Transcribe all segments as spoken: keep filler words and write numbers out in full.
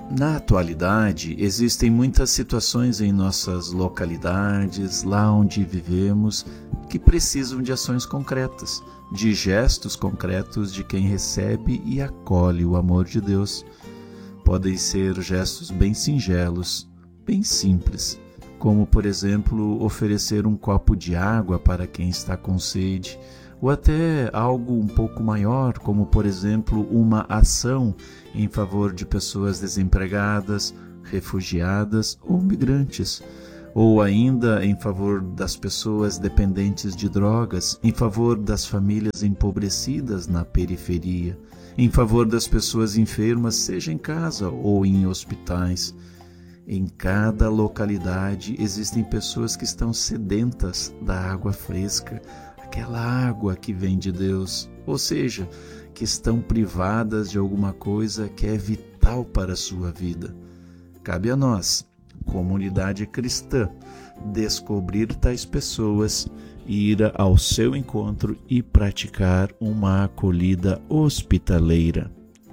Na atualidade, existem muitas situações em nossas localidades, lá onde vivemos, que precisam de ações concretas, de gestos concretos de quem recebe e acolhe o amor de Deus. Podem ser gestos bem singelos, bem simples, como, por exemplo, oferecer um copo de água para quem está com sede, ou até algo um pouco maior, como, por exemplo, uma ação em favor de pessoas desempregadas, refugiadas ou migrantes, ou ainda em favor das pessoas dependentes de drogas, em favor das famílias empobrecidas na periferia, em favor das pessoas enfermas, seja em casa ou em hospitais. Em cada localidade existem pessoas que estão sedentas da água fresca, aquela água que vem de Deus, ou seja, que estão privadas de alguma coisa que é vital para a sua vida. Cabe a nós, comunidade cristã, descobrir tais pessoas, ir ao seu encontro e praticar uma acolhida hospitaleira.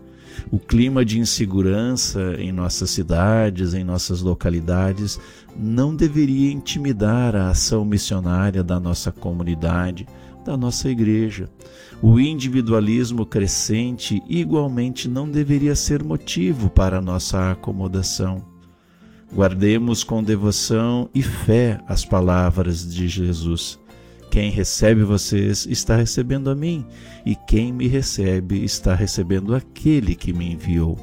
O clima de insegurança em nossas cidades, em nossas localidades, não deveria intimidar a ação missionária da nossa comunidade, da nossa igreja. O individualismo crescente igualmente não deveria ser motivo para a nossa acomodação. Guardemos com devoção e fé as palavras de Jesus. Quem recebe vocês está recebendo a mim, e quem me recebe está recebendo aquele que me enviou.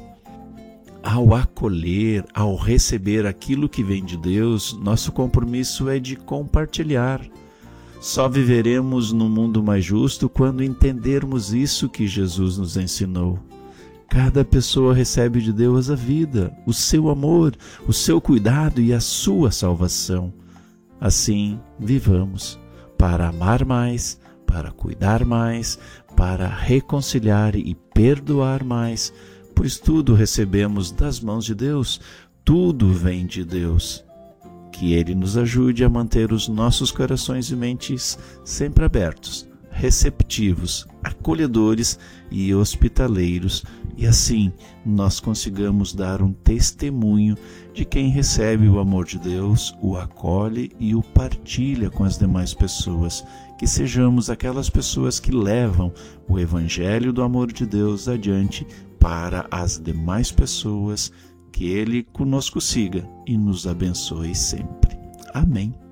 Ao acolher, ao receber aquilo que vem de Deus, nosso compromisso é de compartilhar. Só viveremos num mundo mais justo quando entendermos isso que Jesus nos ensinou. Cada pessoa recebe de Deus a vida, o seu amor, o seu cuidado e a sua salvação. Assim, vivamos para amar mais, para cuidar mais, para reconciliar e perdoar mais, pois tudo recebemos das mãos de Deus, tudo vem de Deus. Que Ele nos ajude a manter os nossos corações e mentes sempre abertos, receptivos, acolhedores e hospitaleiros, e assim nós consigamos dar um testemunho de quem recebe o amor de Deus, o acolhe e o partilha com as demais pessoas. Que sejamos aquelas pessoas que levam o Evangelho do amor de Deus adiante para as demais pessoas. Que Ele conosco siga e nos abençoe sempre. Amém.